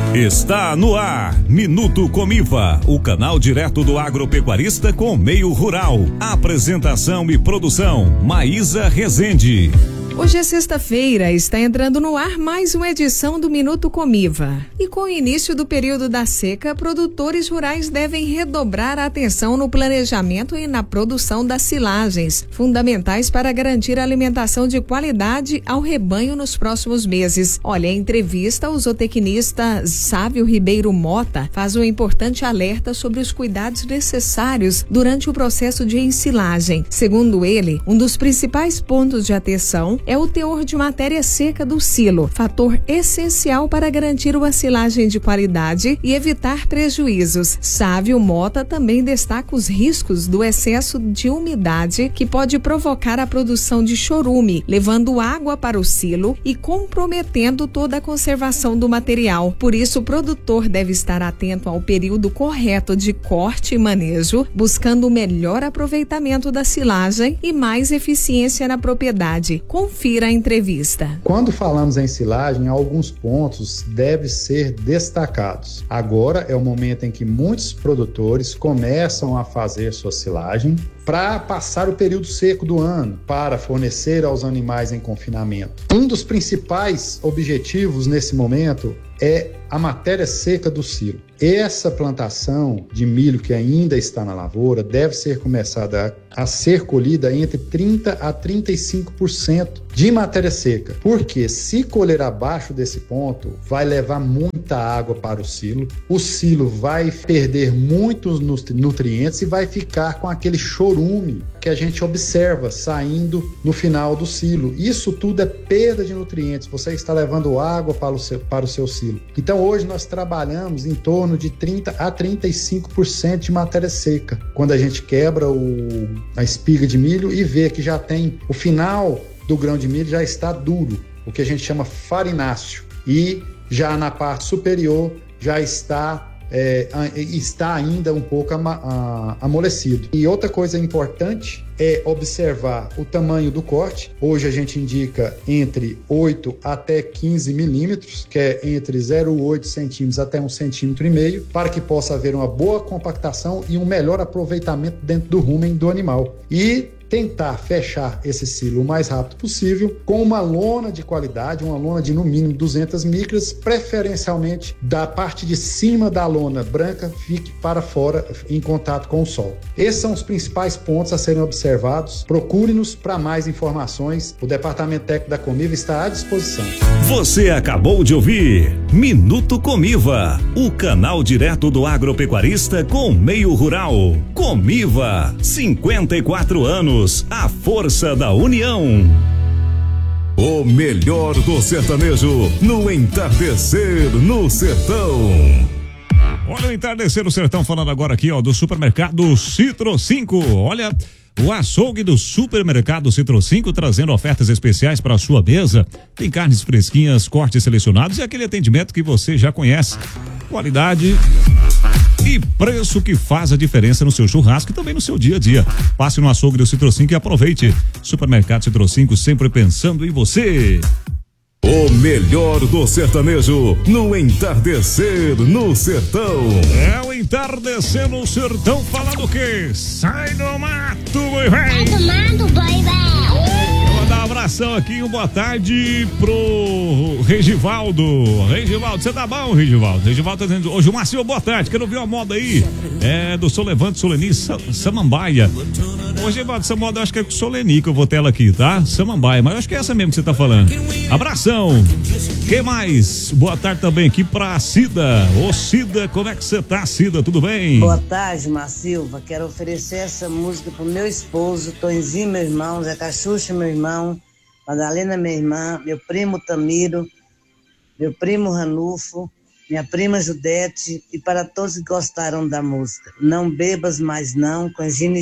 Está no ar, Minuto Comiva, o canal direto do agropecuarista com o meio rural. Apresentação e produção, Maísa Rezende. Hoje é sexta-feira, está entrando no ar mais uma edição do Minuto Comiva. E com o início do período da seca, produtores rurais devem redobrar a atenção no planejamento e na produção das silagens, fundamentais para garantir a alimentação de qualidade ao rebanho nos próximos meses. Olha, em entrevista, o zootecnista Sávio Ribeiro Mota faz um importante alerta sobre os cuidados necessários durante o processo de ensilagem. Segundo ele, um dos principais pontos de atenção é o teor de matéria seca do silo, fator essencial para garantir uma silagem de qualidade e evitar prejuízos. Sávio Mota também destaca os riscos do excesso de umidade que pode provocar a produção de chorume, levando água para o silo e comprometendo toda a conservação do material. Por isso, o produtor deve estar atento ao período correto de corte e manejo, buscando o melhor aproveitamento da silagem e mais eficiência na propriedade. Confira a entrevista. Quando falamos em silagem, alguns pontos devem ser destacados. Agora é o momento em que muitos produtores começam a fazer sua silagem para passar o período seco do ano, para fornecer aos animais em confinamento. Um dos principais objetivos nesse momento é a matéria seca do silo. Essa plantação de milho que ainda está na lavoura deve ser começada a ser colhida entre 30% a 35% de matéria seca. Porque se colher abaixo desse ponto, vai levar muita água para o silo vai perder muitos nutrientes e vai ficar com aquele chorume que a gente observa saindo no final do silo. Isso tudo é perda de nutrientes, você está levando água para o seu silo. Então hoje nós trabalhamos em torno de 30% a 35% de matéria seca. Quando a gente quebra a espiga de milho e vê que já tem o final do grão de milho já está duro, o que a gente chama farináceo, e já na parte superior já está ainda um pouco amolecido. E outra coisa importante é observar o tamanho do corte. Hoje a gente indica entre 8 até 15 milímetros, que é entre 0,8 centímetros até 1,5 centímetros, para que possa haver uma boa compactação e um melhor aproveitamento dentro do rumen do animal. E tentar fechar esse silo o mais rápido possível com uma lona de qualidade, uma lona de no mínimo 200 micras, preferencialmente da parte de cima da lona branca fique para fora em contato com o sol. Esses são os principais pontos a serem observados. Procure-nos para mais informações. O Departamento Técnico da Comiva está à disposição. Você acabou de ouvir Minuto Comiva, o canal direto do agropecuarista com o meio rural. Comiva, 54 anos. A força da união. O melhor do sertanejo no entardecer no sertão. Olha o entardecer no sertão falando agora aqui, ó, do supermercado Citro 5. Olha, o açougue do supermercado Citro 5 trazendo ofertas especiais para a sua mesa. Tem carnes fresquinhas, cortes selecionados e aquele atendimento que você já conhece. Qualidade e preço que faz a diferença no seu churrasco e também no seu dia a dia. Passe no açougue do Citro 5 e aproveite. Supermercado Citro 5, sempre pensando em você. O melhor do sertanejo no entardecer no sertão. É o entardecer no sertão falando o quê? Sai do mato, boi véi! Sai do mato, boi véi! Dar um abração aqui, boa tarde pro Regivaldo. Regivaldo, você tá bom, Regivaldo? Regivaldo tá dizendo, ô Gilmar, boa tarde, quero ver uma moda aí, do Solevante Soleni Samambaia. Ô Regivaldo, essa moda eu acho que é com Soleni que eu vou ter ela aqui, tá? Samambaia, mas eu acho que é essa mesmo que você tá falando. Abração. Quem mais? Boa tarde também aqui pra Cida. Ô Cida, como é que você tá, Cida? Tudo bem? Boa tarde, Gilmar Silva. Quero oferecer essa música pro meu esposo, Tonzinho, meu irmão, Zé Cachucha, meu irmão, Madalena, minha irmã, meu primo Tamiro, meu primo Ranulfo, minha prima Judete e para todos que gostaram da música. Não bebas mais não, com Gine